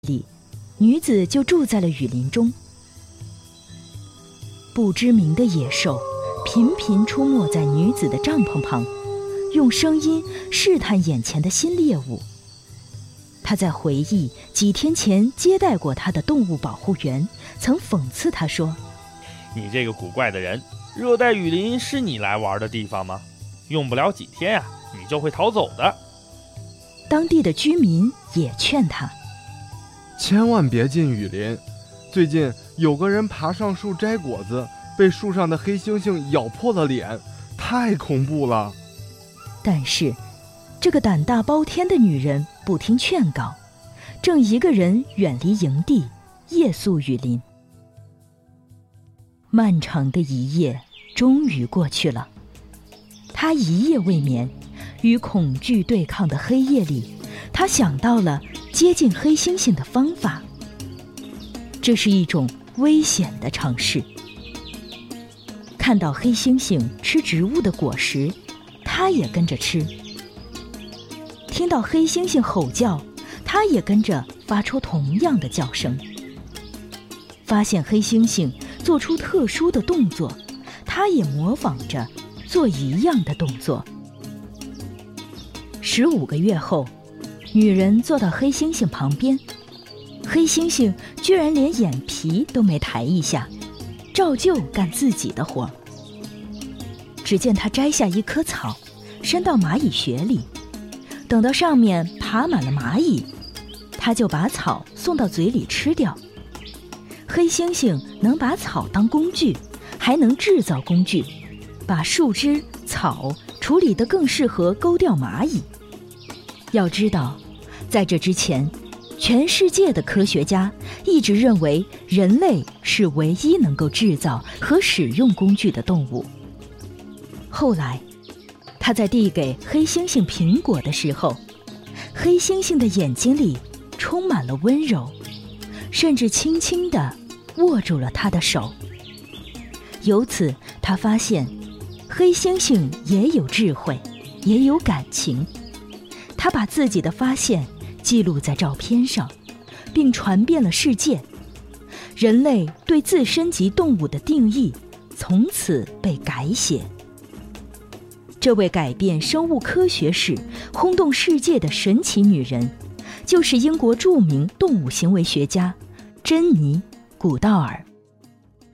里，女子就住在了雨林中。不知名的野兽频频出没在女子的帐篷旁，用声音试探眼前的新猎物。她在回忆几天前接待过她的动物保护员曾讽刺她说：“ 你这个古怪的人，热带雨林是你来玩的地方吗？用不了几天啊，你就会逃走的。” 当地的居民也劝她：“ 千万别进雨林，最近有个人爬上树摘果子，被树上的黑猩猩咬破了脸，太恐怖了。” 但是这个胆大包天的女人不听劝告，正一个人远离营地，夜宿雨林。漫长的一夜终于过去了，她一夜未眠，与恐惧对抗的黑夜里，她想到了接近黑猩猩的方法。这是一种危险的尝试。看到黑猩猩吃植物的果实，她也跟着吃。听到黑猩猩吼叫，她也跟着发出同样的叫声。发现黑猩猩做出特殊的动作，她也模仿着做一样的动作。15个月后，女人坐到黑猩猩旁边，黑猩猩居然连眼皮都没抬一下，照旧干自己的活。只见他摘下一棵草，伸到蚂蚁穴里，等到上面爬满了蚂蚁，他就把草送到嘴里吃掉。黑猩猩能把草当工具，还能制造工具，把树枝、草处理得更适合勾掉蚂蚁。要知道，在这之前，全世界的科学家一直认为人类是唯一能够制造和使用工具的动物。后来，他在递给黑猩猩苹果的时候，黑猩猩的眼睛里充满了温柔，甚至轻轻地握住了他的手。由此，他发现黑猩猩也有智慧，也有感情。他把自己的发现记录在照片上，并传遍了世界。人类对自身及动物的定义从此被改写。这位改变生物科学史、轰动世界的神奇女人，就是英国著名动物行为学家珍妮·古道尔。